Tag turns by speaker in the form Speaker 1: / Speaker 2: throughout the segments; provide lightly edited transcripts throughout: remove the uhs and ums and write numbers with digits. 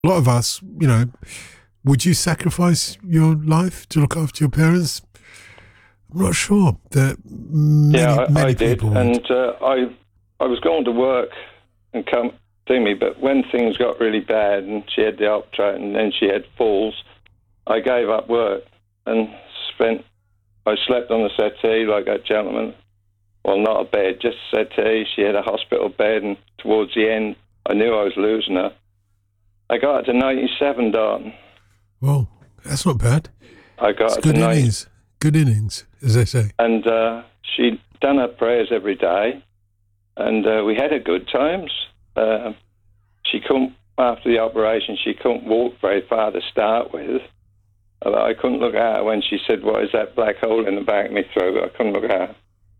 Speaker 1: A lot of us, would you sacrifice your life to look after your parents? I'm not sure that many
Speaker 2: did,
Speaker 1: people would.
Speaker 2: And I was going to work and come see me, but when things got really bad and she had the uptrait and then she had falls, I gave up work and I slept on the settee like that gentleman. Well, not a bed, just a settee. She had a hospital bed, and towards the end, I knew I was losing her. I got her to 97, Dalton.
Speaker 1: Well, that's not bad.
Speaker 2: I got her
Speaker 1: good
Speaker 2: to
Speaker 1: innings. Good innings, as they say.
Speaker 2: And she'd done her prayers every day, and we had her good times. She couldn't, after the operation, she couldn't walk very far to start with. I couldn't look at her when she said, "What is that black hole in the back of my throat?" I couldn't look at her.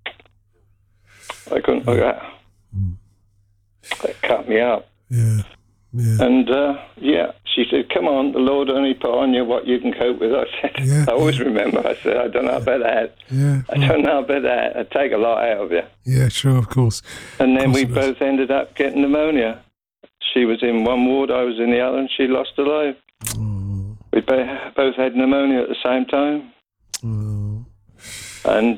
Speaker 2: That cut me up.
Speaker 1: Yeah.
Speaker 2: And, she said, "Come on, the Lord only put on you what you can cope with." I said, I always remember, I said, "I don't know about that. I don't know about that. I take a lot out of you."
Speaker 1: Yeah, sure, of course.
Speaker 2: And then we both ended up getting pneumonia. She was in one ward, I was in the other, and she lost her life.
Speaker 1: Oh.
Speaker 2: We both had pneumonia at the same time.
Speaker 1: Oh.
Speaker 2: And,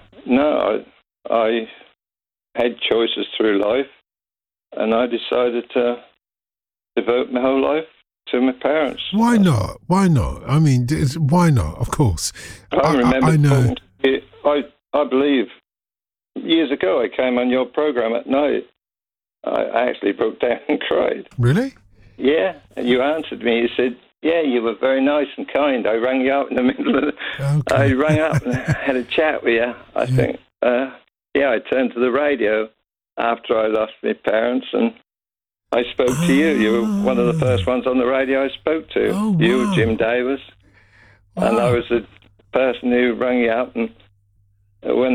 Speaker 2: I had choices through life, and I decided to devote my whole life to my parents.
Speaker 1: Why not? I mean, why not? Of course.
Speaker 2: I remember.
Speaker 1: I know.
Speaker 2: I believe years ago I came on your program at night. I actually broke down and cried.
Speaker 1: Really?
Speaker 2: Yeah, and you answered me. You said, "Yeah, you were very nice and kind." I rang you up in the middle of I rang up and had a chat with you. I think. I turned to the radio after I lost my parents, and I spoke to you. You were one of the first ones on the radio I spoke to.
Speaker 1: Oh, wow.
Speaker 2: You, Jim Davis. Wow. And I was the person who rang you up, and when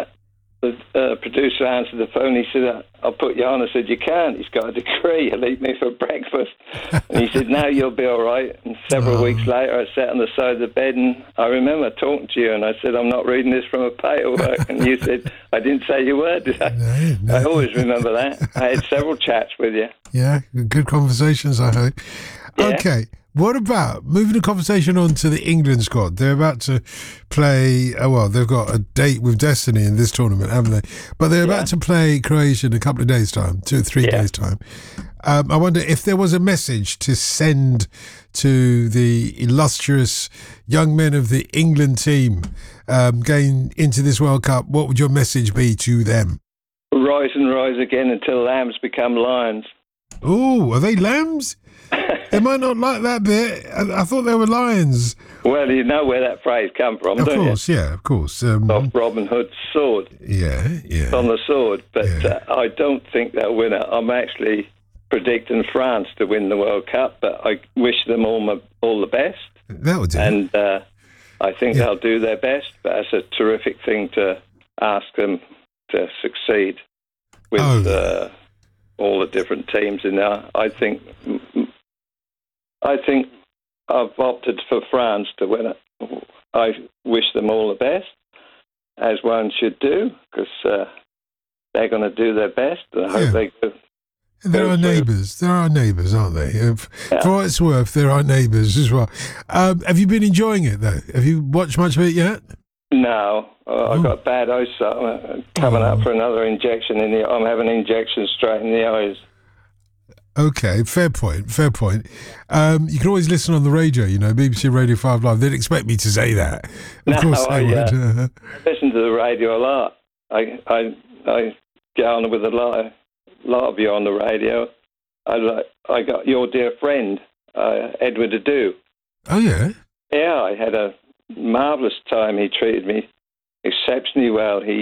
Speaker 2: the producer answered the phone, he said, "I'll put you on." I said, "You can't. He's got a decree. He'll eat me for breakfast." And he said, "No, you'll be all right." And several weeks later, I sat on the side of the bed, and I remember talking to you, and I said, "I'm not reading this from a paperwork." And you said, "I didn't say you were, did I?" No. I always remember that. I had several chats with you.
Speaker 1: Yeah, good conversations, I hope.
Speaker 2: Yeah.
Speaker 1: Okay. What about moving the conversation on to the England squad? They're about to play, they've got a date with destiny in this tournament, haven't they? But they're about to play Croatia in a couple of days' time, 2 or 3 days' time. I wonder if there was a message to send to the illustrious young men of the England team going into this World Cup. What would your message be to them?
Speaker 2: Rise and rise again until lambs become lions.
Speaker 1: Oh, are they lambs? They might not like that bit. I thought they were lions.
Speaker 2: Well, you know where that phrase come from, don't you?
Speaker 1: Of course.
Speaker 2: Off Robin Hood's sword.
Speaker 1: Yeah.
Speaker 2: It's on the sword. But I don't think they'll win it. I'm actually predicting France to win the World Cup, but I wish them all the best.
Speaker 1: That would do.
Speaker 2: And I think they'll do their best, but it's a terrific thing to ask them to succeed with all the different teams in there. I think I've opted for France to win it. I wish them all the best, as one should do, because they're going to do their best, and I hope they go.
Speaker 1: They're our neighbours. They're our neighbours, aren't they? For what it's worth, they're our neighbours as well. Have you been enjoying it, though? Have you watched much of it yet?
Speaker 2: No. I've got bad eyesight. I'm coming up for another injection I'm having injections straight in the eyes.
Speaker 1: Okay, fair point. You can always listen on the radio, BBC Radio 5 Live. They'd expect me to say that. Of course they would.
Speaker 2: I listen to the radio a lot. I get on with a lot of you on the radio. I got your dear friend, Edward Adu.
Speaker 1: Oh, yeah?
Speaker 2: Yeah, I had a marvellous time. He treated me exceptionally well. He